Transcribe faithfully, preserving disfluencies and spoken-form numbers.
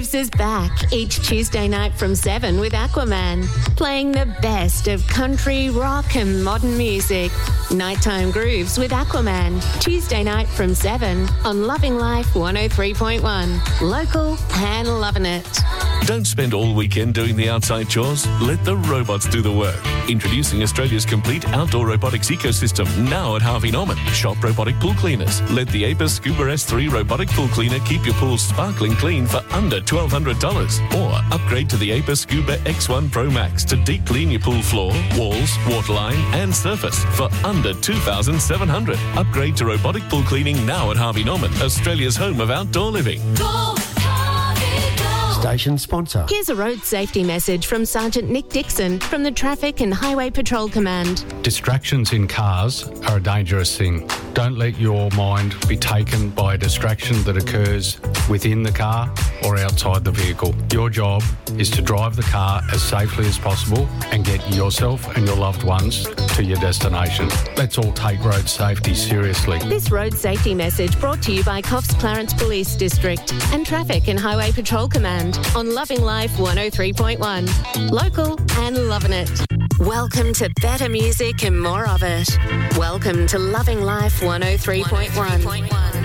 is back each Tuesday night from seven with Aquaman, playing the best of country, rock and modern music. Nighttime Grooves with Aquaman, Tuesday night from seven on Loving Life one oh three point one. Local and loving it. Don't spend all weekend doing the outside chores. Let the robots do the work. Introducing Australia's complete outdoor robotics ecosystem now at Harvey Norman. Shop robotic pool cleaners. Let the Apis Scuba S three robotic pool cleaner keep your pool sparkling clean for under twelve hundred dollars. Or upgrade to the Apis Scuba X one Pro Max to deep clean your pool floor, walls, waterline and surface for under two thousand seven hundred dollars. Upgrade to robotic pool cleaning now at Harvey Norman, Australia's home of outdoor living. Go! Station sponsor. Here's a road safety message from Sergeant Nick Dixon from the Traffic and Highway Patrol Command. Distractions in cars are a dangerous thing. Don't let your mind be taken by a distraction that occurs within the car or outside the vehicle. Your job is to drive the car as safely as possible and get yourself and your loved ones to your destination. Let's all take road safety seriously. This road safety message brought to you by Coffs Clarence Police District and Traffic and Highway Patrol Command on Loving Life one oh three point one. Local and loving it. Welcome to better music and more of it. Welcome to Loving Life one oh three point one.